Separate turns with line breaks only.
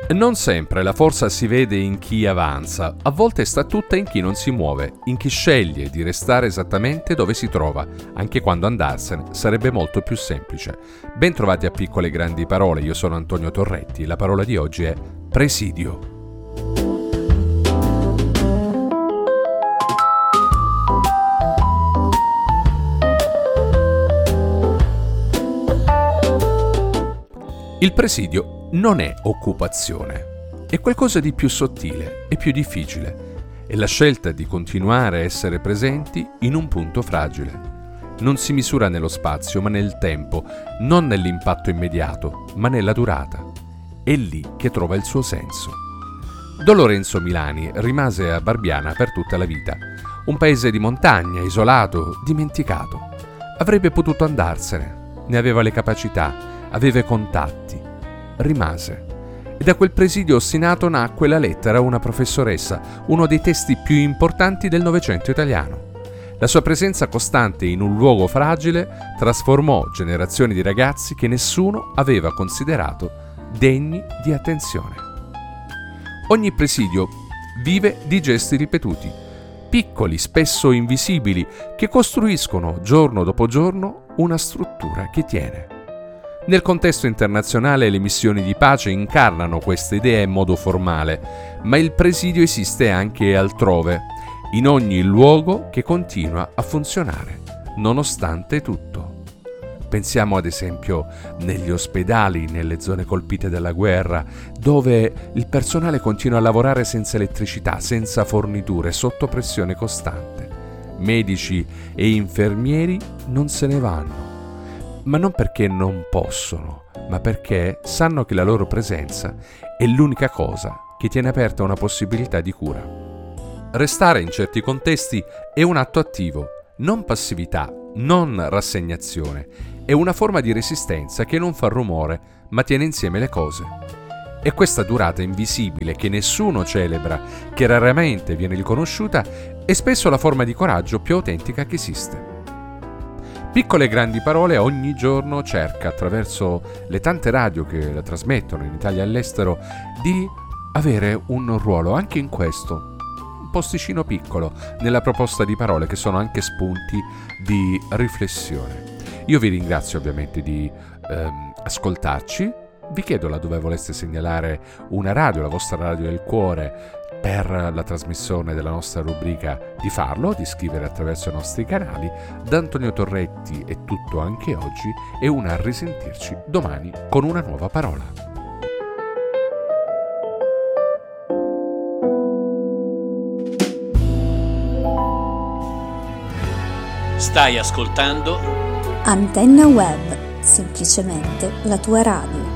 Non sempre la forza si vede in chi avanza, a volte sta tutta in chi non si muove, in chi sceglie di restare esattamente dove si trova, anche quando andarsene sarebbe molto più semplice. Bentrovati a Piccole Grandi Parole, io sono Antonio Torretti e la parola di oggi è presidio. Il presidio non è occupazione, è qualcosa di più sottile e più difficile. È la scelta di continuare a essere presenti in un punto fragile. Non si misura nello spazio, ma nel tempo, non nell'impatto immediato, ma nella durata. È lì che trova il suo senso. Don Lorenzo Milani rimase a Barbiana per tutta la vita, un paese di montagna, isolato, dimenticato. Avrebbe potuto andarsene, ne aveva le capacità, aveva i contatti, rimase. E da quel presidio ostinato nacque la lettera a una professoressa, uno dei testi più importanti del Novecento italiano. La sua presenza costante in un luogo fragile trasformò generazioni di ragazzi che nessuno aveva considerato degni di attenzione. Ogni presidio vive di gesti ripetuti, piccoli, spesso invisibili, che costruiscono giorno dopo giorno una struttura che tiene. Nel contesto internazionale le missioni di pace incarnano questa idea in modo formale, ma il presidio esiste anche altrove, in ogni luogo che continua a funzionare, nonostante tutto. Pensiamo ad esempio negli ospedali, nelle zone colpite dalla guerra, dove il personale continua a lavorare senza elettricità, senza forniture, sotto pressione costante. Medici e infermieri non se ne vanno. Ma non perché non possono, ma perché sanno che la loro presenza è l'unica cosa che tiene aperta una possibilità di cura. Restare in certi contesti è un atto attivo, non passività, non rassegnazione. È una forma di resistenza che non fa rumore, ma tiene insieme le cose. E questa durata invisibile che nessuno celebra, che raramente viene riconosciuta, è spesso la forma di coraggio più autentica che esiste. Piccole Grandi Parole ogni giorno cerca, attraverso le tante radio che la trasmettono in Italia e all'estero, di avere un ruolo anche in questo, un posticino piccolo, nella proposta di parole che sono anche spunti di riflessione. Io vi ringrazio ovviamente di ascoltarci, vi chiedo laddove voleste segnalare una radio, la vostra radio del cuore, per la trasmissione della nostra rubrica di farlo, di scrivere attraverso i nostri canali. Da Antonio Torretti è tutto anche oggi e a risentirci domani con una nuova parola.
Stai ascoltando
Antenna Web, semplicemente la tua radio.